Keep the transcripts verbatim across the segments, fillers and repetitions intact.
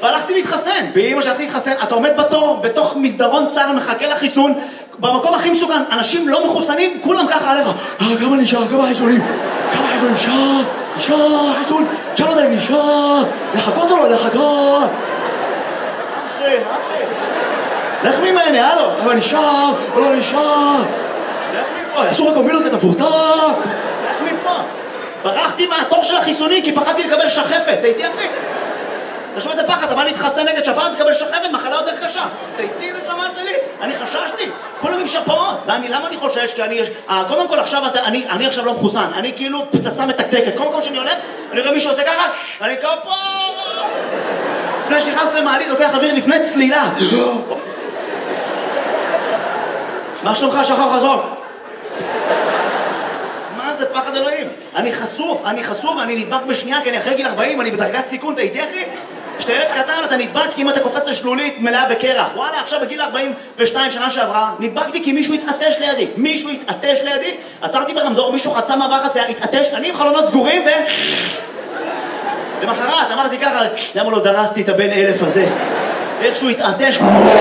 והלכתי להתחסן, באמא שהלכתי להתחסן, אתה עומד בתור, בתוך מסדרון צר, מחכה לחיסון, במקום הכי מסוכן, אנשים לא מחוסנים, כולם ככה עליך, אה, כמה נשאר, כמה חיסונים, כמה חיסונים, נשאר, נשאר, חיסון, נשאר אותם, נשאר, לחכות או לא לחכות? אחי, אחי, לך ממני, הלו, כמה נשאר, או לא נשאר, לך מפה, אסור הקומבינות את הפורצה, לך מפה. ברחתי מהתור של החיסוני כי פחדתי לקבל שחפת, אתה איתי אחי? תשמע איזה פחד, אתה בא להתחסן נגד שפעת לקבל שחפת, מחלה יותר קשה. אתה איתי לשמעת שלי? אני חששתי, כולם עם שפעות. ואני, למה אני חושש? כי אני, קודם כל עכשיו, אני, אני עכשיו לא מחוסן, אני כאילו פצצה מתקתקת. קודם כל שאני הולך, אני רואה מישהו עושה ככה, אני כפה. לפני שנכנס למעלית, לוקח אוויר לפני צלילה. מה שלומך שחר חזון? זה פחד אלוהים. אני חשוף, אני חשוף, אני נדבק בשנייה, כי אני אחרי גיל ארבעים, אני בדרגת סיכון, אתה איתי אחי? כשאתה ילד קטן, אתה נדבק אם אתה קופץ לשלולית מלאה בקרח. וואלה, עכשיו בגיל ארבעים ושתיים שנה שעברה, נדבקתי כי מישהו התעטש לידי. מישהו התעטש לידי, עצרתי ברמזור, מישהו חצה מעבר חצייה, התעטש, אני עם חלונות סגורים ו... למחרת, אמרתי ככה, למה לא דרסתי את הבן אלף הזה? איכשהו התעטש,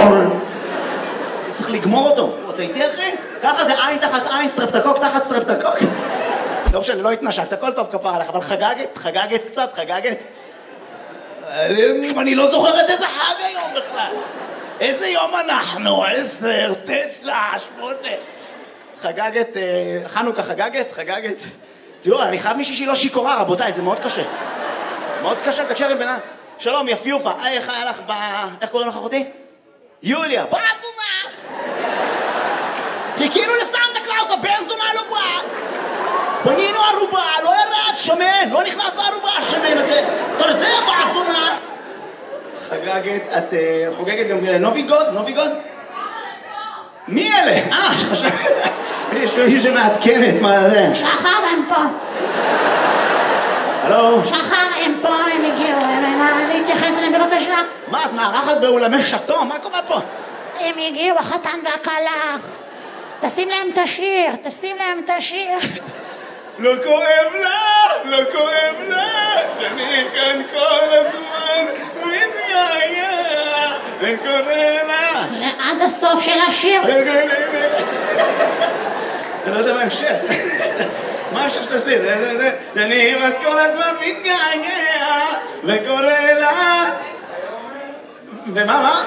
צריך לגמור אותו. אתה איתי אחי? ככה זה עין תחת עין, סטרפטקוק תחת סטרפטקוק. לא משנה, לא התנשקת, הכל טוב כפר עליך, אבל חגגת, חגגת קצת, חגגת. אני לא זוכרת איזה חג היום בכלל. איזה יום אנחנו? עשר, תשע, שמונה. חגגת, חנוכה חגגת, חגגת. תראו, אני חייב מישהי שהיא לא שיקורה, רבותיי, זה מאוד קשה. מאוד קשה, תקשר עם בינה. שלום, יפיופה, איך היה לך ב... איך קוראים לך אחותי? יוליה, בעצונה! חיכינו לסנטה קלאוס, הבן זונה לא בא! בנינו ערובה, לא ירד, שמן, לא נכנס בערובה, השמן הזה. תרזה, בעצונה! חגגת, את חוגגת גם נוביגוד? נוביגוד? מי אלה? אה, שחשב... יש מישהו שמעדכנת, מה זה? שחר הם פה. הלו? שחר הם פה, הם הגיעו, הם להתייחס אליהם בבקשה. מה, את מארחת באולמי שטו? מה קורה פה? הם הגיעו, החתן והכלה. תשים להם את השיר, תשים להם את השיר. לא כואב לה, לא כואב לה, שאני כאן כל הזמן מתגעגע, וקורא לה. עד הסוף של השיר. אני לא יודע מה המשך. מה המשך של השיר? שאני כמעט כל הזמן מתגעגע, וקורא לה. ומה, מה?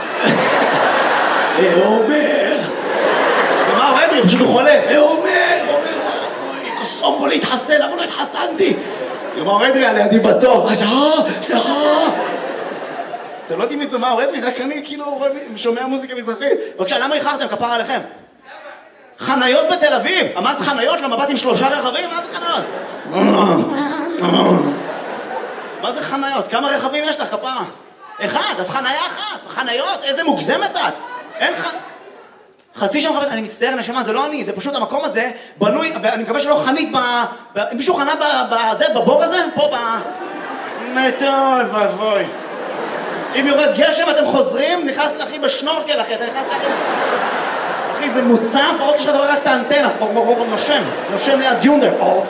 ואומר. זה מה אוהד? פשוט הוא חולה. ואומר, אומר לה. קוסום בו להתחסן, למה לא התחסנתי? יום האורדרי עליה, אני בתור. אה, סליחה. אתם לא יודעים מי זה מה האורדרי, רק אני כאילו שומע מוזיקה מזרחית. בבקשה, למה איחרתם? כפר עליכם. חניות בתל אביב. אמרת חניות למבט עם שלושה רכבים? מה זה חניות? מה זה חניות? כמה רכבים יש לך, כפרה? אחד, אז חניה אחת. חניות, איזה מוגזמת את. אין חנ... חצי שם חפש, אני מצטער נשמה, זה לא אני, זה פשוט המקום הזה בנוי, ואני מקווה שלא חנית ב... ב... מישהו חנה בזה, בבור הזה? פה ב... מטוי ובוי. אם יורד גשם אתם חוזרים, נכנס לאחי בשנורקל אחי, אתה נכנס לאחי... אחי זה מוצף, עוד יש לך דבר רק את האנטנה, נושם, נושם ליד יונדר.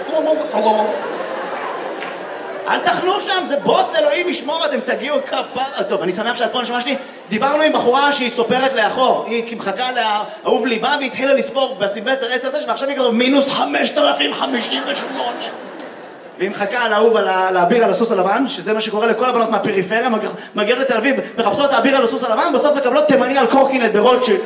אל תחנו שם, זה בוץ, אלוהים ישמור, אתם תגיעו כפה... טוב, אני שמח שאת פה נשמע שלי. דיברנו עם בחורה שהיא סופרת לאחור. היא מחכה לאהוב ליבה והתחילה לספור בסילבסטר עשר תשע, ועכשיו היא כבר מינוס חמשת אלפים חמישים ושמונה. והיא מחכה על האהוב, על האביר על הסוס הלבן, שזה מה שקורה לכל הבנות מהפריפריה, מגיעות לתל אביב, מחפשות האביר על הסוס הלבן, בסוף מקבלות תימני על קורקינט ברוטשילד.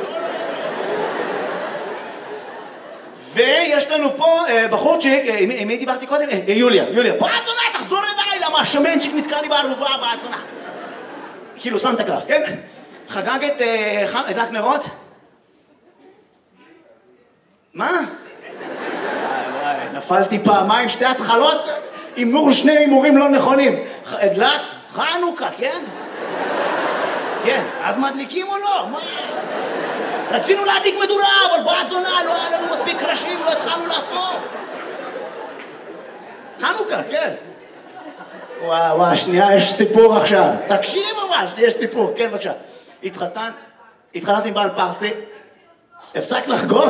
ויש לנו פה בחורצ'יק, עם מי דיברתי קודם? יוליה, יוליה. בעצונה, תחזור אליי, למה השמנצ'יק נתקע לי בערובה, בעצונה. כאילו סנטה קלאוס, כן? חגגת, הדלק נרות? מה? וואי, נפלתי פעמיים, שתי התחלות, אימור שני אימורים לא נכונים. הדלק, חנוכה, כן? כן, אז מדליקים או לא? מה? רצינו להדליק מדורה, אבל בעצונה, לא היה לנו מספיק ראשים, לא התחלנו לאסוף. חנוכה, כן. וואו, וואו, שנייה, יש סיפור עכשיו. תקשיב ממש, יש סיפור, כן, בבקשה. התחתן, התחתנת עם בעל פרסי, הפסק לחגוג.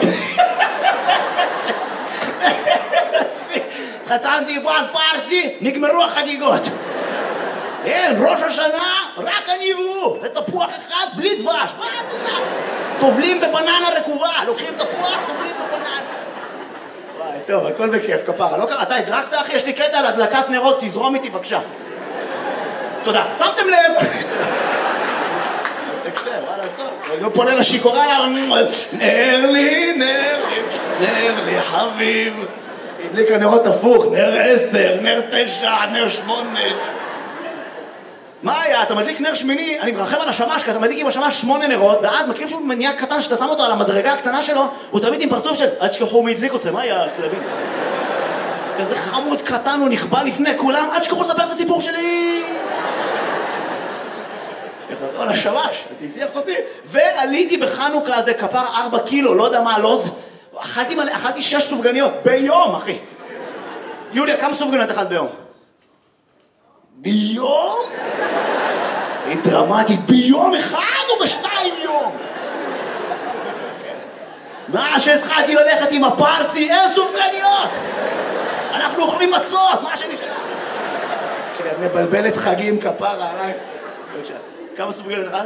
התחתנתי עם בעל פרסי, נגמרו החגיגות. כן, ראש השנה, רק אני והוא דבש, מה אתה יודע? טובלים בבננה רקובה, לוקחים תפוח, טובלים בבננה. וואי, טוב, הכל בכיף, כפרה. לא קרה, אתה הדלקת, אחי? יש לי קטע על הדלקת נרות, תזרום איתי, בבקשה. תודה. שמתם לב? תקשב, וואלה, טוב. אני לא פונה לשיכורה, נר לי, נר לי, נר לי, חביב. הדליק הנרות הפוך, נר עשר, נר תשע, נר שמונה. מה היה? אתה מדליק נר שמיני, אני מרחם על השמש, כי אתה מדליק עם השמש שמונה נרות, ואז מכירים שהוא מניאק קטן שאתה שם אותו על המדרגה הקטנה שלו, הוא תמיד עם פרצוף של עד שכחו מי הדליק אתכם, מה היה הכלבים? כזה חמוד קטן, הוא נכבה לפני כולם, עד שכחו לספר את הסיפור שלי! על השמש, תתיח אותי, ועליתי בחנוכה הזה כפר ארבע קילו, לא יודע מה הלוז, אכלתי, מלא, אכלתי שש סופגניות, ביום, אחי. יוליה, כמה סופגניות אכלת ביום? ביום? היא דרמטית, ביום אחד או בשתיים יום? מה שהתחלתי ללכת עם הפרצי, אין סופגניות! אנחנו אוכלים מצות, מה שנשאר? כשאת מבלבלת חגים כפרה עליי. כמה סופגניות אחד?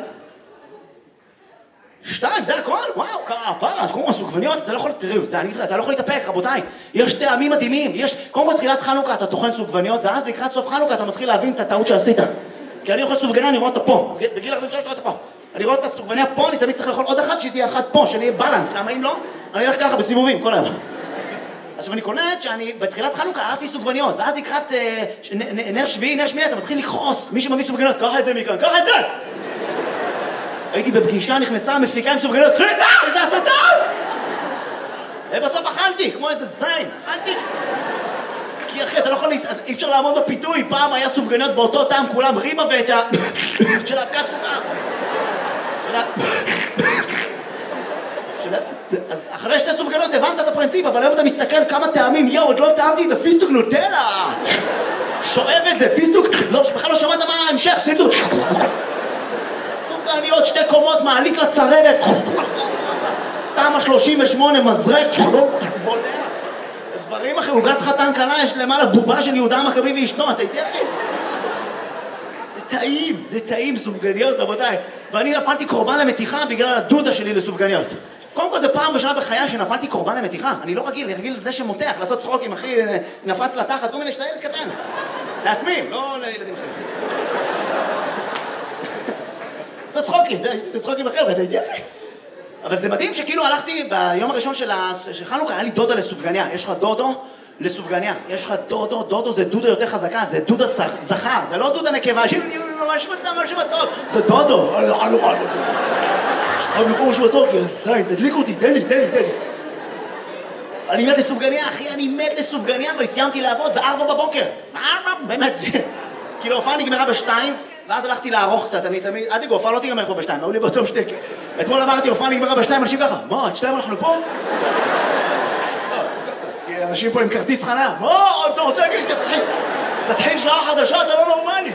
שתיים, זה הכל? וואו, כפרה, אז קוראים סופגניות, אתה לא יכול, תראו, זה אני אתך, אתה לא יכול להתאפק, רבותיי. יש טעמים מדהימים, יש, קודם כל תחילת חנוכה אתה טוחן סופגניות, ואז לקראת סוף חנוכה אתה מתחיל להבין את הטעות שעשית. כי אני אוכל סופגניה, אני רואה אותה פה, בגיל ארבעים ושלוש רואה אותה פה. אני רואה את הסופגניה פה, אני תמיד צריך לאכול עוד אחת, שהיא תהיה אחת פה, שאני אהיה בלנס, למה אם לא? אני אלך ככה בסיבובים, כל היום. אז אני קולט שאני בתחילת חנוכה אהבתי סופגניות, ואז לקראת נר שביעי, נר שמיני, אתה מתחיל לכעוס, מי שמביא סופגניות, קח את זה מכאן, קח את זה! הייתי בפגישה, נכנסה, מפיקה עם סופגניות, קחי את זה! זה השטן! ובסוף אכלתי, כמו איזה זין, אכלתי. כי אחי, אתה לא יכול, אי אפשר לעמוד בפיתוי, פעם היה סופגניות באותו טעם, כולם ריבה ואת של האבקת סוכר. אז אחרי שתי סופגניות הבנת את הפרינציפ, אבל היום אתה מסתכל כמה טעמים, יואו, עוד לא טעמתי את הפיסטוק נוטלה. שואב את זה, פיסטוק, בכלל לא שמעת מה ההמשך, פיסטוק. סופגניות, שתי קומות, מעלית לצרבת. טעם ה-שלושים ושמונה, מזרק, בולע. דברים אחרי, עוגת חתן קלה, יש למעלה בובה של יהודה המכבי ואשתו, אתה איתי אחי? זה טעים, זה טעים סופגניות, רבותיי. ואני נפלתי קורבן למתיחה בגלל הדודה שלי לסופגניות. קודם כל זה פעם בשנה בחיי שנפלתי קורבן למתיחה. אני לא רגיל, אני רגיל לזה שמותח, לעשות צחוקים, אחי, נפץ לתחת, כל מיני שאתה ילד קטן. לעצמי, לא לילדים אחרים. לעשות צחוקים, זה צחוקים אחר, אתה איתי אחי? אבל זה מדהים שכאילו הלכתי ביום הראשון של חנוכה, היה לי דודה לסופגניה. יש לך דודו לסופגניה. יש לך דודו, דודו זה דודה יותר חזקה, זה דודה זכר, זה לא דודה נקבה, שאני ממש מצא משהו בטוב. זה דודו. הלו, הלו, הלו. אני יכול משהו בטוב, כי זין, תדליק אותי, תן לי, תן לי, תן לי. אני מת לסופגניה, אחי, אני מת לסופגניה, אבל סיימתי לעבוד בארבע בבוקר. בארבע, באמת. כאילו, הופעה נגמרה בשתיים, ואז הלכתי לערוך קצת, אני תמיד, עד לגוף, לא תיגמר פה בשתיים, היו לי באותו שתק. אתמול אמרתי, הופעה נגמרה בשתיים, אנשים ככה, מה, עד שתיים אנחנו פה? כי אנשים פה עם כרטיס חניה, מה, אתה רוצה להגיד לי שתתחיל? תתחיל שעה חדשה, אתה לא נורמלי.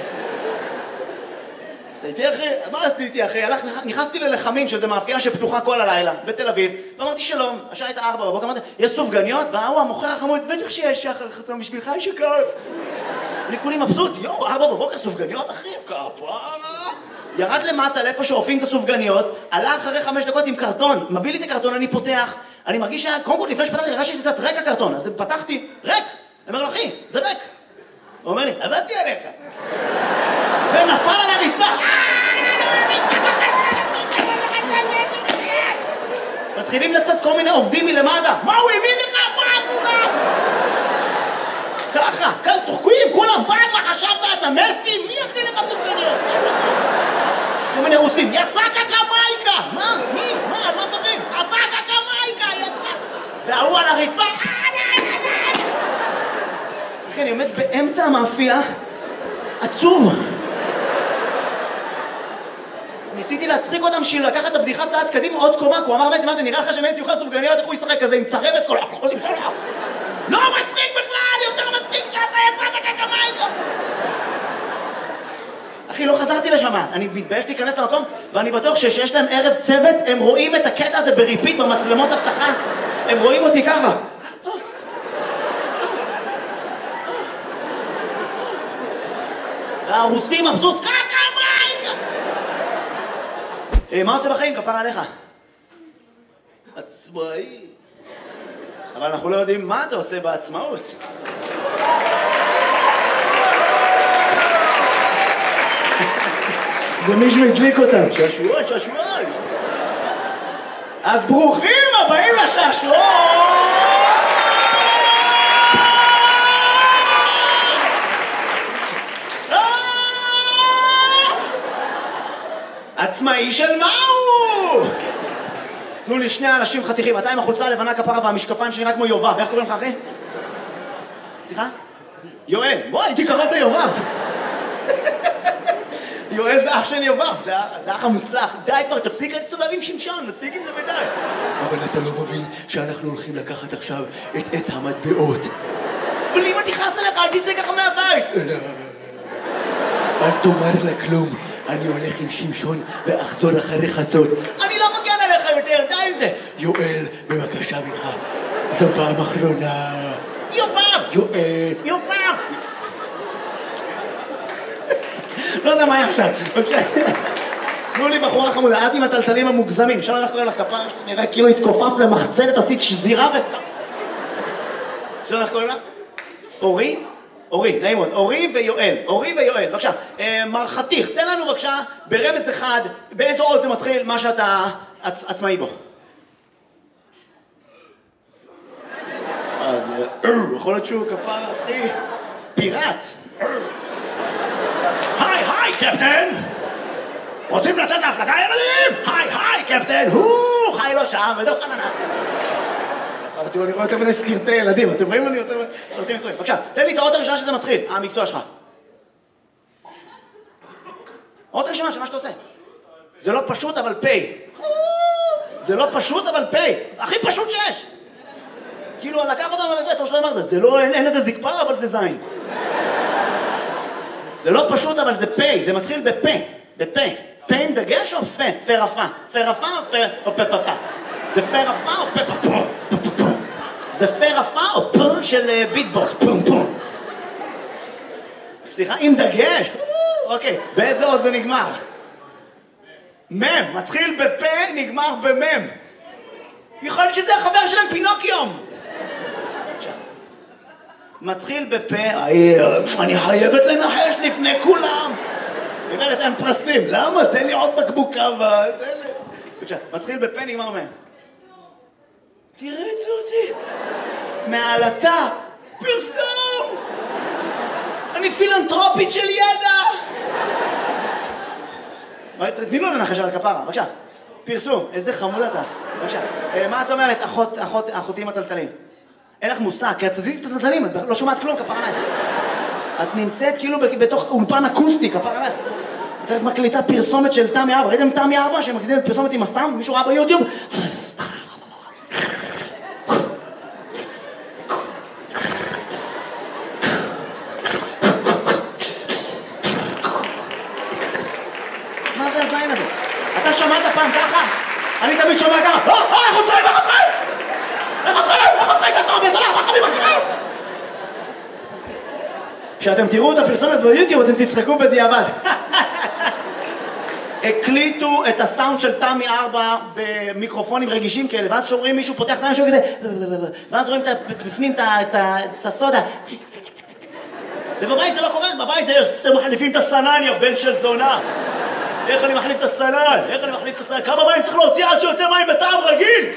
אתה איתי אחי? מה עשיתי איתי אחי? נכנסתי ללחמים, שזה מאפייה שפתוחה כל הלילה, בתל אביב, ואמרתי שלום, השעה הייתה ארבע בבוקר, אמרתי, יש סופגניות, והוא המוכר החמוד, בטח שיש שחר חסום בשבילך, יש שכף. אני כולי מבסוט, יואו, ארבע בבוקר סופגניות אחי, כפרה. ירד למטה לאיפה שאופים את הסופגניות, עלה אחרי חמש דקות עם קרטון, מביא לי את הקרטון, אני פותח, אני מרגיש שה... קודם כל לפני שפתחתי, הרגשתי שזה קצת ריק הקרטון, אז פתחתי, ריק! אני אומר לו, אחי, זה ריק. הוא אומר לי, עבדתי עליך. ונפל על הרצפה. מתחילים לצאת כל מיני עובדים מלמטה. מה הוא הביא לך? מה אתה? ככה, כאן צוחקים, כולם, פעם מה חשבת? אתה מסי? מי יכניל לך סופגניות? כל מיני רוסים, יצא קקמייקה! מה? מי? מה? על מה מדברים? אתה קקמייקה! יצא! והוא על הרצפה. אחי, אני עומד באמצע המאפייה, עצוב. ניסיתי להצחיק אותם בשביל לקחת את הבדיחה צעד קדימה עוד קומה, כי הוא אמר, מסי, מה זה נראה לך שמסי יוכל סופגניות, איך הוא ישחק כזה עם צרבת כל החולים שלו? לא מצחיק בכלל, יותר מצחיק שאתה יצאת קקמייקה! אחי, לא חזרתי לשם אז, אני מתבייש להיכנס למקום, ואני בטוח שיש להם ערב צוות, הם רואים את הקטע הזה בריפיט במצלמות הבטחה, הם רואים אותי ככה. והרוסים מבסוט, קקמייקה! מה עושה בחיים? כפרה עליך. עצמאי. אבל אנחנו לא יודעים מה אתה עושה בעצמאות. זה מישהו הדליק אותם. שעשועון, שעשועון. אז ברוכים הבאים לשעשועון! עצמאי של מהו? תנו לי שני אנשים חתיכים, אתה עם החולצה הלבנה כפרה והמשקפיים שלי רק כמו יובב, איך קוראים לך אחי? סליחה? יואל, בוא הייתי קרוב ליובב. יואל זה אח של יובב, זה אח המוצלח. די כבר, תפסיק להסתובב עם שמשון, מספיק עם זה ודי. אבל אתה לא מבין שאנחנו הולכים לקחת עכשיו את עץ המטבעות. אבל אם אני תכעס עליך, אל תצא ככה מהבית. אל תאמר לה כלום. אני הולך עם שמשון ואחזור אחרי חצות. אני לא מגן עליך יותר, די עם זה. יואל, בבקשה ממך. זו פעם אחרונה. יובב! יואל. יובב! לא יודע מה היה עכשיו. בבקשה. תנו לי בחורה חמודה, את עם הטלטלים המוגזמים. שלא איך קוראים לך כפרה, נראה כאילו התכופף למחצלת, עשית שזירה ו... שלא איך קוראים לך? אורי? אורי, נעים מאוד, אורי ויואל, אורי ויואל, בבקשה, מר חתיך, תן לנו בבקשה ברמז אחד, באיזו עוד זה מתחיל מה שאתה עצמאי בו. אז יכול להיות שהוא כפרה, אחי, פיראט. היי, היי, קפטן! רוצים לצאת להפלגה, ילדים? היי, היי, קפטן! הוא חי לו שם, ודו חננה. תראו, אני רואה יותר מדי סרטי ילדים, אתם רואים אני יותר מדי סרטים מצויים. בבקשה, תן לי את האות הראשונה שזה מתחיל, המקצוע שלך. האות הראשונה של מה שאתה עושה. זה לא פשוט, אבל פי. זה לא פשוט, אבל פי. הכי פשוט שיש. כאילו, לקח אותם על זה, תור שלא אמרת, זה לא, אין לזה זקפר, אבל זה זין. זה לא פשוט, אבל זה פי, זה מתחיל בפה, בפה. פה עם דגש או פה? פה רפה. פה רפה או פה פפה? זה פה רפה או פה פפה? זה פה רפה או פה של ביטבוקס? פום פום. סליחה, עם דגש? אוקיי, באיזה עוד זה נגמר? מם, מתחיל בפה, נגמר במם. יכול להיות שזה החבר שלהם פינוקיום. מתחיל בפה, אני חייבת לנחש לפני כולם. אומרת, אין פרסים. למה? תן לי עוד בקבוק קווה. מתחיל בפה, נגמר מהם. תרצו אותי. מעלתה, פרסום. אני פילנטרופית של ידע. תתני לו לנחש על הכפרה, בבקשה. פרסום, איזה חמוד אתה. בבקשה. מה את אומרת, אחותי עם הטלטלים? אין לך מושג, כי את תזיזי את הטלטלים, את לא שומעת כלום, כפרה עליך. את נמצאת כאילו בתוך אולפן אקוסטי, כפרה עליך. את מקליטה פרסומת של תמי ארבע. ראיתם תמי ארבע שמקליטה פרסומת עם הסאונד? מישהו ראה ביוטיוב? מה זה הזין הזה? אתה שמעת פעם ככה? אני תמיד שומע ככה. אה, איך עוצרים, איך עוצרים? איך עוצרים, איך עוצרים? תעצור בזולה, מה חמים הקרב? כשאתם תראו את הפרסומת ביוטיוב, אתם תצחקו בדיעבד. הקליטו את הסאונד של תמי ארבע במיקרופונים רגישים כאלה, ואז שומעים מישהו פותח את משהו כזה, ואז רואים בפנים את הסודה. ובבית זה לא קורה, בבית זה מחליפים את הסנן, יא בן של זונה. איך אני מחליף את הסנן? איך אני מחליף את הסנן? כמה מים צריך להוציא עד שיוצא מים בטעם רגיל?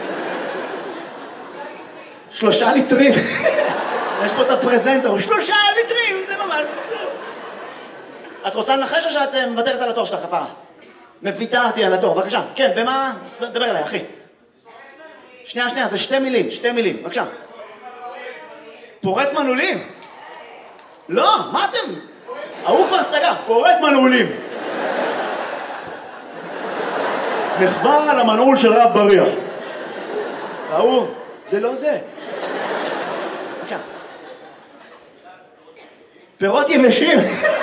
שלושה ליטרים. יש פה את הפרזנטור, שלושה ליטרים, זה ממש... את רוצה לנחש או שאת מוותרת על התור שלך, כפרה? מוויתרתי על התור, בבקשה. כן, במה? דבר אליי, אחי. שנייה, שנייה, זה שתי מילים, שתי מילים, בבקשה. פורץ מנעולים? לא, מה אתם? ההוא כבר סגר, פורץ מנעולים. מחווה על המנעול של רב בריח. והוא, זה לא זה. בבקשה. פירות יבשים.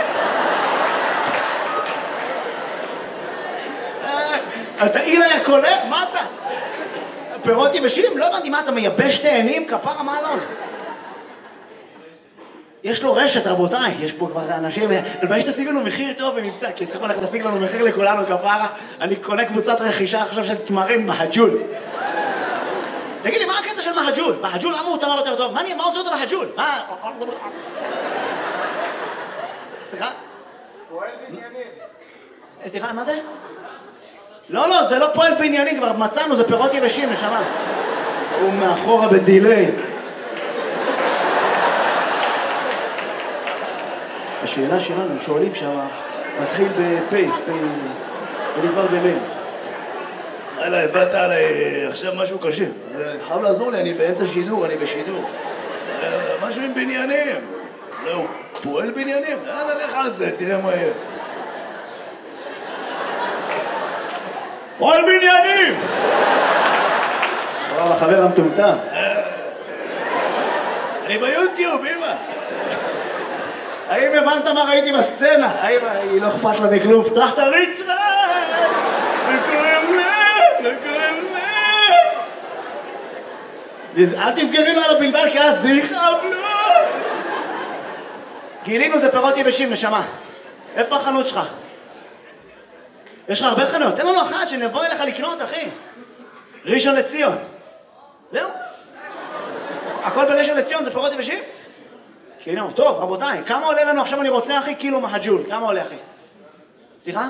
אתה אילה יקולה? מה אתה? פירות יבשים? לא הבנתי מה, אתה מייבש תאנים? כפרה, מה לא זה? יש לו רשת, רבותיי, יש פה כבר אנשים, לפעמים שתשיג לנו מחיר טוב במבצע, כי תכף הולך להשיג לנו מחיר לכולנו כפרה, אני קונה קבוצת רכישה עכשיו של תמרים מהג'ול. תגיד לי, מה הקטע של מהג'ול? מהג'ול, למה הוא תמר יותר טוב? מה עושה אותו מהג'ול? מה? סליחה? פועל בניינים. סליחה, מה זה? לא, לא, זה לא פועל בניינים, כבר מצאנו, זה פירות יבשים, נשמה. הוא מאחורה בדילי. השאלה שלנו, הם שואלים שם, מתחיל בפי, פי, ונגמר במי. הלאה, הבאת עליי עכשיו משהו קשה. חייב לעזור לי, אני באמצע שידור, אני בשידור. משהו עם בניינים. לא, הוא פועל בניינים? יאללה, לך על זה, תראה מה יהיה. פועל בניינים! וואו, החבר המטומטם. אני ביוטיוב, אמא. האם הבנת מה ראיתי בסצנה? האם היא לא אכפת לה מכלום? פתח את הריצ'רד! וקוראים לה! וקוראים לה! אל תסגרי לו על הבלבל, כי אז זה יכאב לו! גילינו זה פירות יבשים, נשמה. איפה החנות שלך? יש לך הרבה חנות. תן לנו אחת שנבוא אליך לקנות, אחי. ראשון לציון. זהו? הכל בראשון לציון זה פירות יבשים? כאילו, טוב, רבותיי, כמה עולה לנו עכשיו אני רוצה, אחי, קילו מהג'ול? כמה עולה, אחי? סליחה?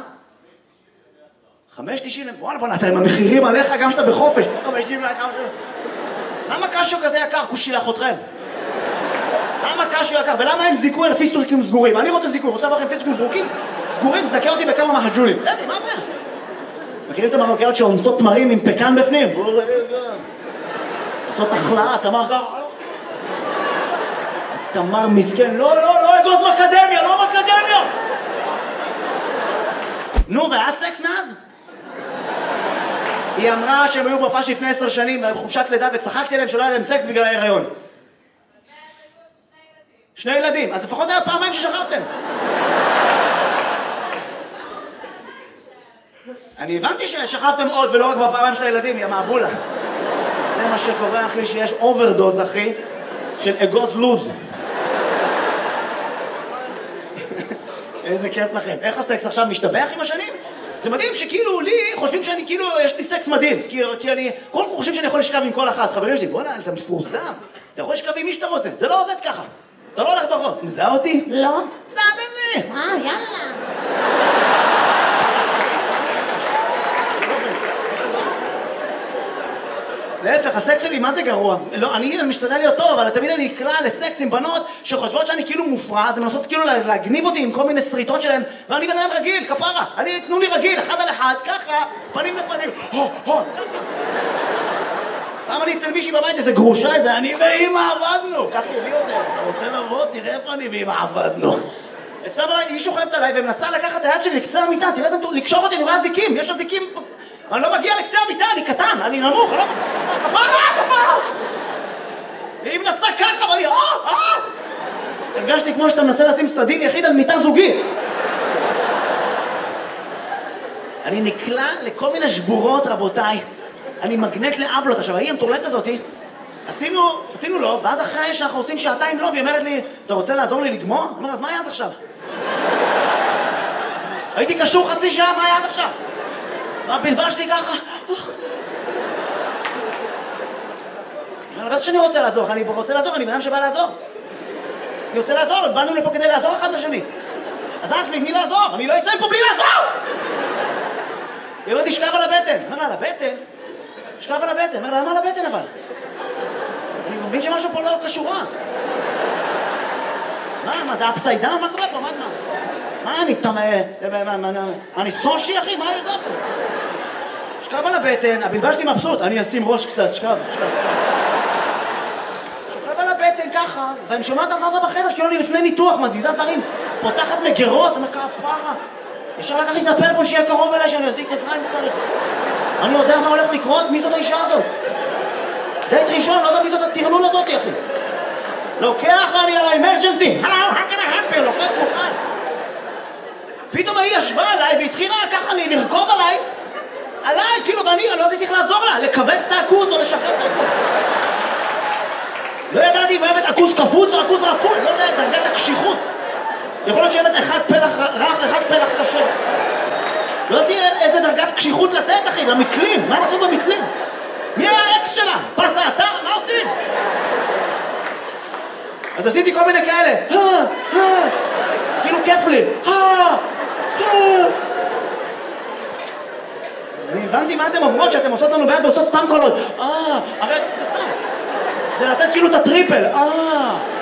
חמש תשעים? וואלה, בוא נתן, המחירים עליך גם שאתה בחופש. חמש תשעים יקר. למה קשו כזה יקר? כושילח אתכם. למה קשו יקר? ולמה אין זיכוי על פיסטוקים סגורים? אני רוצה זיכוי, רוצה לכם פיסטוקים סגורים? סגורים, זכה אותי בכמה מהג'ולים. תן לי, מה הבעיה? מכירים את המרוקאיות שאונסות תמרים עם פקן בפנים? עושות החלאה, תמר ככה. תמר מסכן, לא, לא, לא אגוז מקדמיה, לא מקדמיה! נו, והיה סקס מאז? היא אמרה שהם היו בהופעה לפני עשר שנים, בחופשת לידה, וצחקתי עליהם שלא היה להם סקס בגלל ההיריון. שני ילדים, אז לפחות היה פעמיים ששכבתם. אני הבנתי ששכבתם עוד ולא רק בפעמיים של הילדים, יא מעבולה. זה מה שקורה, אחי, שיש אוברדוז, אחי, של אגוז לוז. איזה כיף לכם. איך הסקס עכשיו משתבח עם השנים? זה מדהים שכאילו לי חושבים שאני כאילו, יש לי סקס מדהים. כי, כי אני, כל כך חושבים שאני יכול לשכב עם כל אחת. חברים שלי, בוא נע, אתה מפורסם. אתה יכול לשכב עם מי שאתה רוצה. זה לא עובד ככה. אתה לא הולך ברחוב. מזהה אותי? לא. סעדן לי. אה, יאללה. להפך, הסקס שלי, מה זה גרוע? לא, אני משתדל להיות טוב, אבל תמיד אני נקלע לסקס עם בנות שחושבות שאני כאילו מופרע, אז הן מנסות כאילו להגניב אותי עם כל מיני סריטות שלהם, ואני בן אדם רגיל, כפרה. אני, תנו לי רגיל, אחד על אחד, ככה, פנים לפנים. הו, הו, ככה. פעם אני אצל מישהי בבית, איזה גרושה, איזה אני ואמא עבדנו. ככה הביא אותה, אתה רוצה לבוא, תראה איפה אני ואמא עבדנו. אצלה בבית, היא שוכבת עליי ומנסה לקחת את היד שלי לקצה המיטה, תראה איזה לקשור אותי, אני רואה זיקים, יש זיקים. אני לא מגיע לקצה המיטה, אני קטן, אני נמוך, לא... כפרה, כפרה! והיא מנסה ככה, ואני... אה, אה! הרגשתי כמו שאתה מנסה לשים סדין יחיד על מיטה זוגית. אני נקלע לכל מיני שבורות, רבותיי. אני מגנט לאבלות. עכשיו, ההיא המטורללת הזאתי, עשינו, עשינו לוב, ואז אחרי שאנחנו עושים שעתיים לוב, היא אומרת לי, אתה רוצה לעזור לי לגמור? אני אומר, אז מה היה עד עכשיו? הייתי קשור חצי שעה, מה היה עד עכשיו? הבלבל שלי ככה. אני בטח שאני רוצה לעזור, אני רוצה לעזור, אני בן אדם שבא לעזור. אני רוצה לעזור, באנו לפה כדי לעזור אחד לשני. אז אח לי, תני לעזור, אני לא אצא מפה בלי לעזור! היא אומרת לי, שכב על הבטן. אומר לה, על הבטן? שכב על הבטן. אומר לה, למה על הבטן אבל? אני מבין שמשהו פה לא קשורה. מה, מה, זה אפסיידן? מה קורה פה? מה, מה? מה, אני תמה... אני סושי, אחי? מה יותר פה? שכב על הבטן, הבלבל שלי מבסוט, אני אשים ראש קצת, שכב, שכב. שוכב על הבטן ככה, ואני שומע את הזזה בחדר, כאילו אני לפני ניתוח, מזיזה דברים, פותחת מגרות, אני אומר, כפרה. ישר לקחתי את הפלאפון שיהיה קרוב אליי, שאני אזיק עזרה אם צריך. אני יודע מה הולך לקרות, מי זאת האישה הזאת? דייט ראשון, לא יודע מי זאת הטרלול הזאת, אחי. לוקח ואני על האמרג'נסי, הלו, how can I help you? לוחץ מוכן. פתאום היא ישבה עליי והתחילה ככה לי לרכוב עליי, עליי, כאילו, ואני לא יודעת איך לעזור לה, לכווץ את העכוז או לשחרר את העכוז. לא ידעתי אם אוהבת עכוז קפוץ או עכוז רפוי, לא יודע, דרגת הקשיחות. יכול להיות שאוהבת אחד פלח רך, אחד פלח קשה. לא יודעתי איזה דרגת קשיחות לתת, אחי, למתלים. מה נעשו במתלים? מי היה האקס שלה? פסה אתה? מה עושים? אז עשיתי כל מיני כאלה. אה, אה, כאילו כיף לי. אה, אה. אני הבנתי מה אתם עוברות, שאתם עושות לנו ביד ועושות סתם קולות. אה, הרי זה סתם. זה לתת כאילו את הטריפל. אה.